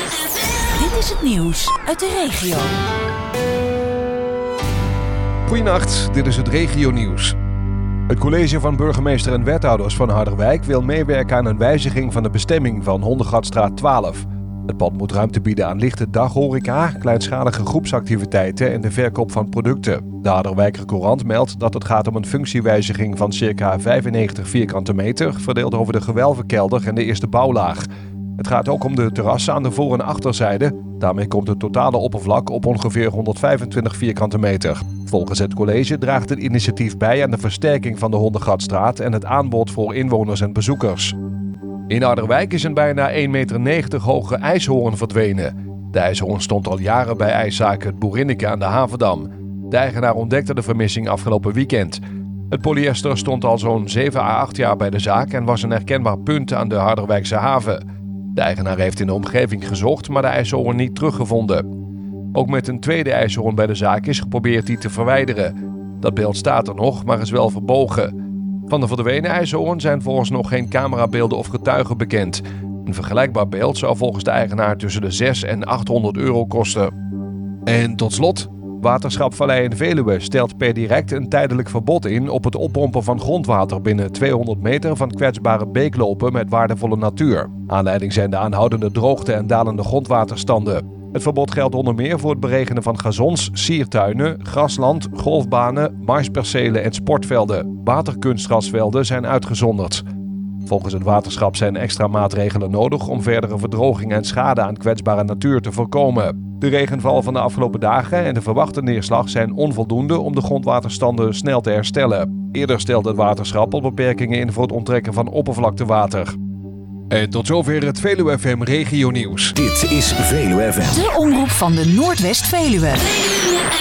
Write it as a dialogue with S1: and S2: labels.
S1: Dit is het nieuws uit de regio.
S2: Goedenacht, dit is het regionieuws. Het college van burgemeester en wethouders van Harderwijk wil meewerken aan een wijziging van de bestemming van Hondegatstraat 12. Het pand moet ruimte bieden aan lichte daghoreca, kleinschalige groepsactiviteiten en de verkoop van producten. De Harderwijker Courant meldt dat het gaat om een functiewijziging van circa 95 vierkante meter, verdeeld over de gewelvenkelder en de eerste bouwlaag. Het gaat ook om de terrassen aan de voor- en achterzijde. Daarmee komt het totale oppervlak op ongeveer 125 vierkante meter. Volgens het college draagt het initiatief bij aan de versterking van de Hondegatstraat en het aanbod voor inwoners en bezoekers. In Harderwijk is een bijna 1,90 meter hoge ijshoorn verdwenen. De ijshoorn stond al jaren bij ijszaak het Boerinneke aan de Havendam. De eigenaar ontdekte de vermissing afgelopen weekend. Het polyester stond al zo'n 7 à 8 jaar bij de zaak en was een herkenbaar punt aan de Harderwijkse haven. De eigenaar heeft in de omgeving gezocht, maar de ijshoorn niet teruggevonden. Ook met een tweede ijshoorn bij de zaak is geprobeerd die te verwijderen. Dat beeld staat er nog, maar is wel verbogen. Van de verdwenen ijshoorn zijn volgens nog geen camerabeelden of getuigen bekend. Een vergelijkbaar beeld zou volgens de eigenaar tussen de 600 en 800 euro kosten. En tot slot, Waterschap Vallei en Veluwe stelt per direct een tijdelijk verbod in op het oppompen van grondwater binnen 200 meter van kwetsbare beeklopen met waardevolle natuur. Aanleiding zijn de aanhoudende droogte en dalende grondwaterstanden. Het verbod geldt onder meer voor het beregenen van gazons, siertuinen, grasland, golfbanen, maispercelen en sportvelden. Waterkunstgrasvelden zijn uitgezonderd. Volgens het waterschap zijn extra maatregelen nodig om verdere verdroging en schade aan kwetsbare natuur te voorkomen. De regenval van de afgelopen dagen en de verwachte neerslag zijn onvoldoende om de grondwaterstanden snel te herstellen. Eerder stelde het waterschap al beperkingen in voor het onttrekken van oppervlaktewater. En tot zover het Veluwe FM Regionieuws.
S3: Dit is Veluwe FM.
S1: De omroep van de Noordwest-Veluwe.